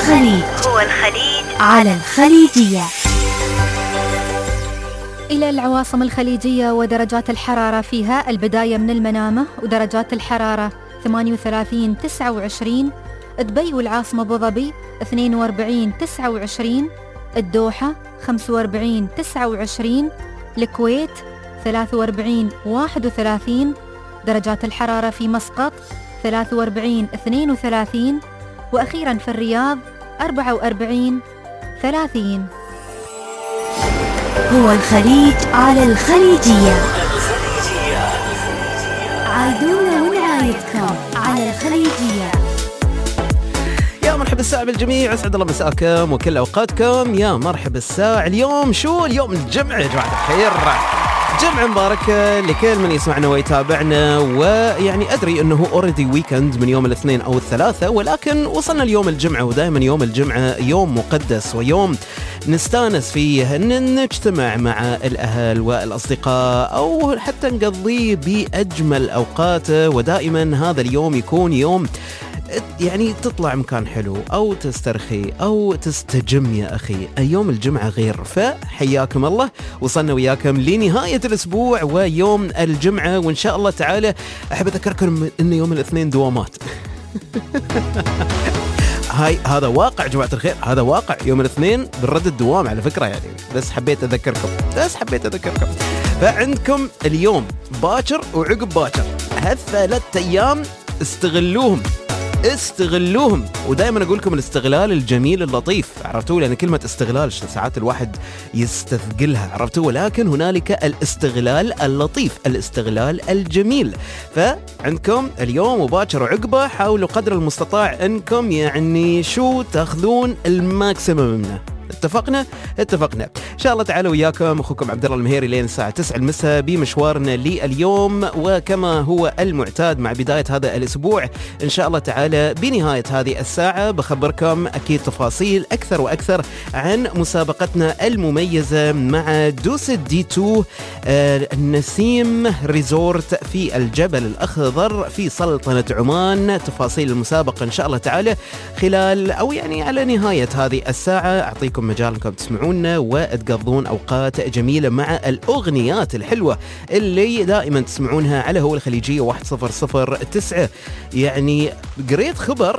الخليج على الخليجية. إلى العواصم الخليجية ودرجات الحرارة فيها: البداية من المنامة ودرجات الحرارة 38 29، دبي والعاصمة أبو ظبي 42 29، الدوحة 45 29، الكويت 43 31، درجات الحرارة في مسقط 43 32، وأخيرا في الرياض 44 30. هو الخليج على الخليجية. عايدونا ونعايدكم على الخليجية. يا مرحبا الساعة بالجميع، أسعد الله مساءكم وكل أوقاتكم. يا مرحبا الساعة. اليوم اليوم الجمعة يا جماعة الخير، جمعة مباركة لكل من يسمعنا ويتابعنا. ويعني أدري أنه أوريدي ويكند من يوم الاثنين أو الثلاثة، ولكن وصلنا اليوم الجمعة، ودائما يوم الجمعة يوم مقدس ويوم نستانس فيه أن نجتمع مع الأهل والأصدقاء، أو حتى نقضيه بأجمل أوقاته. ودائما هذا اليوم يكون يوم يعني تطلع مكان حلو أو تسترخي أو تستجم يا أخي. يوم الجمعة غير، فحياكم الله. وصلنا وياكم لنهاية الأسبوع ويوم الجمعة، وإن شاء الله تعالى أحب أذكركم أن يوم الاثنين دوامات. هذا واقع جماعة الخير، هذا واقع. يوم الاثنين بنرد الدوام على فكرة يعني، بس حبيت أذكركم. فعندكم اليوم باكر وعقب باكر، هالثلاث أيام استغلوهم. ودائما أقول لكم الاستغلال الجميل اللطيف، عرفتوا؟ لأن كلمة استغلال ساعات الواحد يستثقلها، عرفتوا؟ ولكن هنالك الاستغلال اللطيف، الاستغلال الجميل. فعندكم اليوم وباكر وعقبة، حاولوا قدر المستطاع أنكم يعني تأخذون الماكسيمم منه. اتفقنا ان شاء الله. تعالوا وياكم اخوكم عبد الله المهيري لين الساعه 9 المساء بمشوارنا لليوم. وكما هو المعتاد مع بدايه هذا الاسبوع ان شاء الله تعالى، بنهايه هذه الساعه بخبركم اكيد تفاصيل اكثر واكثر عن مسابقتنا المميزه مع دوست دي 2 النسيم ريزورت في الجبل الاخضر في سلطنه عمان. تفاصيل المسابقه ان شاء الله تعالى خلال او يعني على نهايه هذه الساعه. اعطيكم مجال انكم تسمعونا وتقضون اوقات جميله مع الاغنيات الحلوه اللي دائما تسمعونها على هو الخليجيه 1009. يعني قريت خبر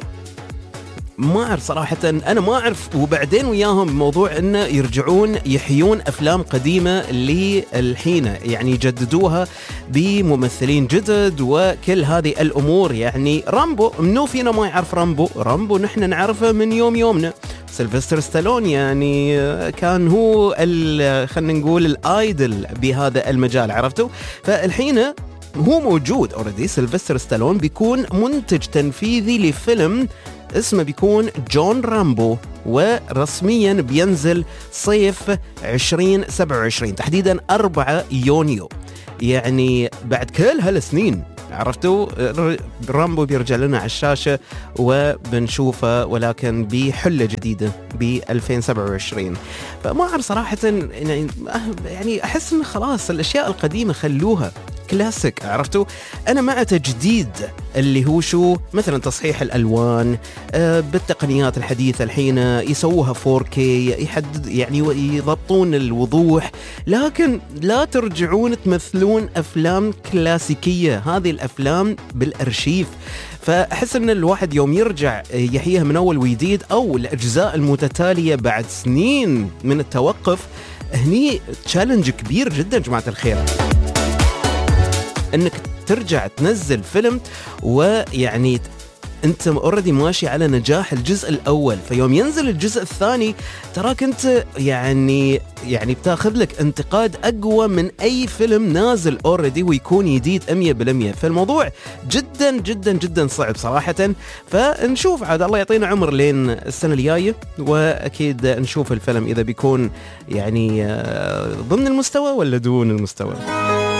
ما أعرف صراحة، أنا ما أعرف، وبعدين وياهم موضوع أنه يرجعون يحيون أفلام قديمة للحين، يعني يجددوها بممثلين جدد وكل هذه الأمور. يعني رامبو، منو فينا ما يعرف رامبو نحن نعرفه من يومنا. سيلفستر ستالون يعني كان هو خلينا نقول الآيدل بهذا المجال، عرفتوا؟ فالحين هو موجود أوريدي. سيلفستر ستالون بيكون منتج تنفيذي لفيلم اسمه بيكون جون رامبو، ورسميا بينزل صيف 2027 تحديدا 4 يونيو. يعني بعد كل هالسنين، عرفتوا؟ رامبو بيرجع لنا على الشاشة وبنشوفه، ولكن بحلة جديدة ب 2027. فما أعرف صراحة، يعني أحس إن خلاص الأشياء القديمة خلوها كلاسيك، عرفتوا؟ أنا مع تجديد اللي هو مثلا تصحيح الألوان بالتقنيات الحديثة الحين، يسووها 4K، يحدد يعني يضبطون الوضوح، لكن لا ترجعون تمثلون أفلام كلاسيكية. هذه الأفلام بالأرشيف. فأحس أن الواحد يوم يرجع يحييها من أول وجديد، أو الأجزاء المتتالية بعد سنين من التوقف، هني تشالنج كبير جدا جماعة الخير، انك ترجع تنزل فيلم ويعني انت اوريدي ماشي على نجاح الجزء الاول، فيوم ينزل الجزء الثاني تراك انت يعني بتاخذ لك انتقاد اقوى من اي فيلم نازل اوريدي ويكون جديد 100%. فالموضوع جدا جدا جدا صعب صراحة. فنشوف عاد الله يعطينا عمر لين السنة الجاية، واكيد نشوف الفيلم اذا بيكون يعني ضمن المستوى ولا دون المستوى.